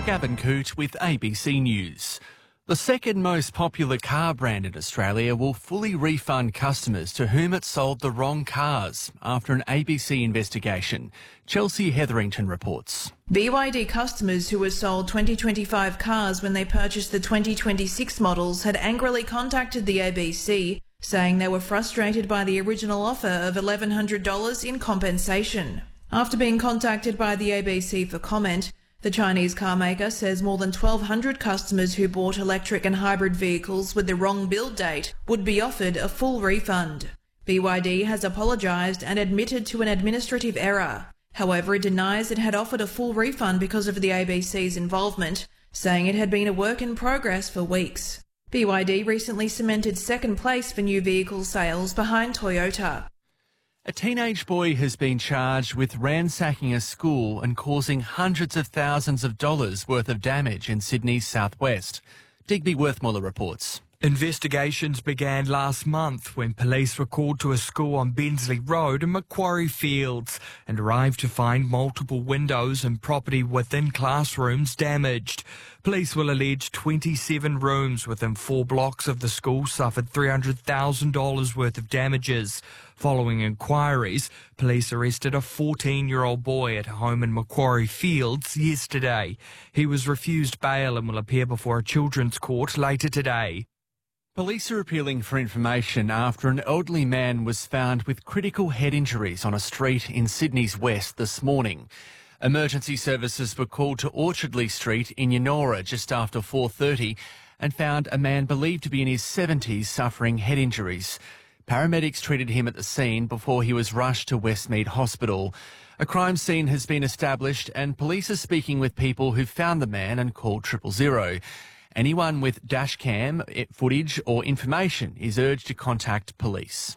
Gavin Coote with ABC News. The second most popular car brand in Australia will fully refund customers to whom it sold the wrong cars after an ABC investigation. Chelsea Hetherington reports. BYD customers who were sold 2025 cars when they purchased the 2026 models had angrily contacted the ABC, saying they were frustrated by the original offer of $1,100 in compensation. After being contacted by the ABC for comment, the Chinese car maker says more than 1,200 customers who bought electric and hybrid vehicles with the wrong build date would be offered a full refund. BYD has apologised and admitted to an administrative error. However, it denies it had offered a full refund because of the ABC's involvement, saying it had been a work in progress for weeks. BYD recently cemented second place for new vehicle sales behind Toyota. A teenage boy has been charged with ransacking a school and causing hundreds of thousands of dollars worth of damage in Sydney's southwest. Digby Worthmuller reports. Investigations began last month when police were called to a school on Bensley Road in Macquarie Fields and arrived to find multiple windows and property within classrooms damaged. Police will allege 27 rooms within 4 blocks of the school suffered $300,000 worth of damages. Following inquiries, police arrested a 14-year-old boy at a home in Macquarie Fields yesterday. He was refused bail and will appear before a children's court later today. Police are appealing for information after an elderly man was found with critical head injuries on a street in Sydney's west this morning. Emergency services were called to Orchardley Street in Yennora just after 4:30 and found a man believed to be in his 70s suffering head injuries. Paramedics treated him at the scene before he was rushed to Westmead Hospital. A crime scene has been established and police are speaking with people who found the man and called 000. Anyone with dashcam footage or information is urged to contact police.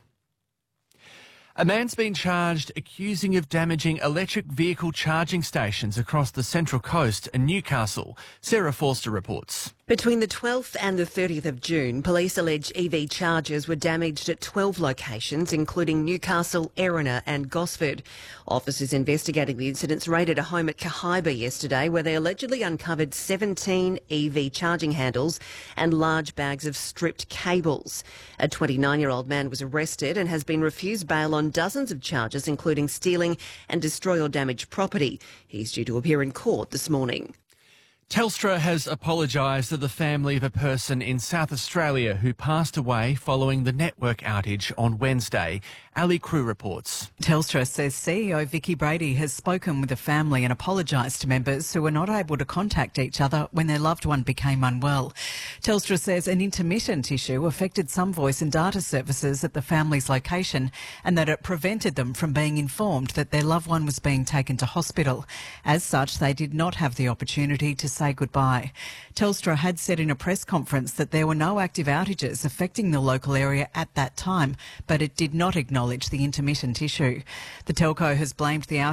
A man's been charged accusing of damaging electric vehicle charging stations across the Central Coast and Newcastle. Sarah Forster reports. Between the 12th and the 30th of June, police allege EV chargers were damaged at 12 locations, including Newcastle, Erina and Gosford. Officers investigating the incidents raided a home at Cahaiba yesterday where they allegedly uncovered 17 EV charging handles and large bags of stripped cables. A 29-year-old man was arrested and has been refused bail on dozens of charges, including stealing and destroy or damage property. He's due to appear in court this morning. Telstra has apologised to the family of a person in South Australia who passed away following the network outage on Wednesday. Ali Crew reports. Telstra says CEO Vicky Brady has spoken with the family and apologised to members who were not able to contact each other when their loved one became unwell. Telstra says an intermittent issue affected some voice and data services at the family's location and that it prevented them from being informed that their loved one was being taken to hospital. As such, they did not have the opportunity to say goodbye. Telstra had said in a press conference that there were no active outages affecting the local area at that time, but it did not acknowledge the intermittent issue. The telco has blamed the outage